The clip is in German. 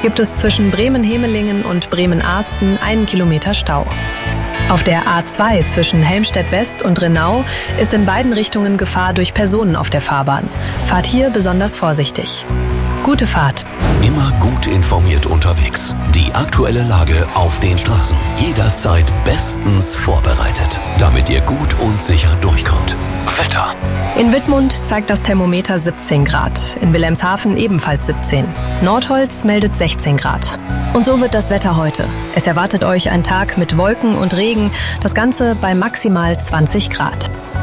gibt es zwischen Bremen-Hemelingen und Bremen-Ahsten 1 Kilometer Stau. Auf der A2 zwischen Helmstedt-West und Rennau ist in beiden Richtungen Gefahr durch Personen auf der Fahrbahn. Fahrt hier besonders vorsichtig. Gute Fahrt. Immer gut informiert unterwegs. Die aktuelle Lage auf den Straßen. Jederzeit bestens vorbereitet, damit ihr gut und sicher durchkommt. Wetter. In Wittmund zeigt das Thermometer 17 Grad, in Wilhelmshaven ebenfalls 17. Nordholz meldet 16 Grad. Und so wird das Wetter heute. Es erwartet euch ein Tag mit Wolken und Regen, das Ganze bei maximal 20 Grad.